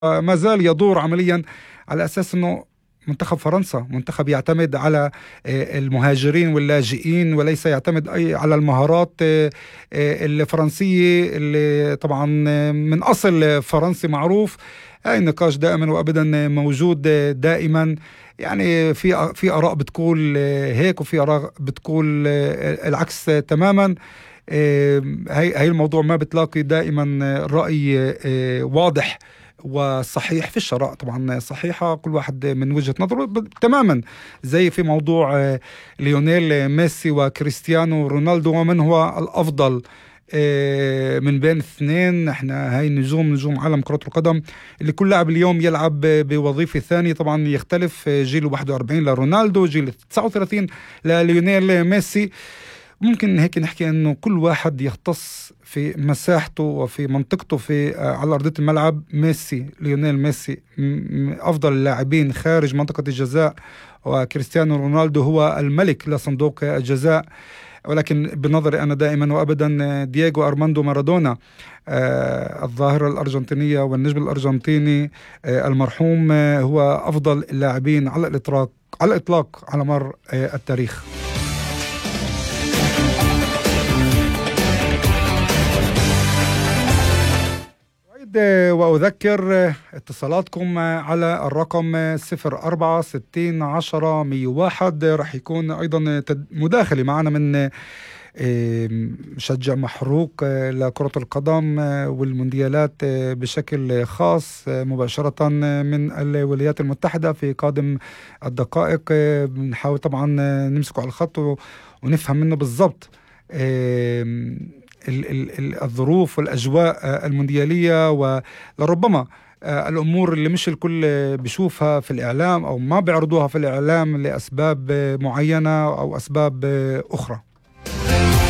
ما زال يدور عمليا على أساس أنه منتخب فرنسا منتخب يعتمد على المهاجرين واللاجئين، وليس يعتمد أي على المهارات الفرنسية اللي طبعا من أصل فرنسي معروف. هاي النقاش دائما وأبدا موجود دائما. يعني في آراء بتقول هيك، وفي آراء بتقول العكس تماما. هاي الموضوع ما بتلاقي دائما رأي واضح وصحيح. في الشراء طبعا صحيحة، كل واحد من وجهة نظره تماما. زي في موضوع ليونيل ميسي وكريستيانو رونالدو، ومن هو الأفضل من بين الاثنين. احنا هاي نجوم عالم كرة القدم، اللي كل لاعب اليوم يلعب بوظيفة ثانية. طبعا يختلف، جيل 41 لرونالدو، جيل 39 لليونيل ميسي. ممكن هيك نحكي انه كل واحد يختص في مساحته وفي منطقته في على ارضيه الملعب. ليونيل ميسي افضل اللاعبين خارج منطقه الجزاء، وكريستيانو رونالدو هو الملك لصندوق الجزاء. ولكن بنظري انا دائما وابدا دييغو ارماندو مارادونا، الظاهره الارجنتينيه والنجم الارجنتيني المرحوم، هو افضل اللاعبين على الاطلاق على مر التاريخ. وأذكر اتصالاتكم على الرقم 046010 101. رح يكون أيضا مداخلة معنا من مشجع محروق لكرة القدم والمونديالات بشكل خاص، مباشرة من الولايات المتحدة في قادم الدقائق. بنحاول طبعا نمسكه على الخط ونفهم منه بالضبط الظروف والأجواء المونديالية، ولربما الأمور اللي مش الكل بيشوفها في الإعلام أو ما بيعرضوها في الإعلام لأسباب معينة أو أسباب أخرى.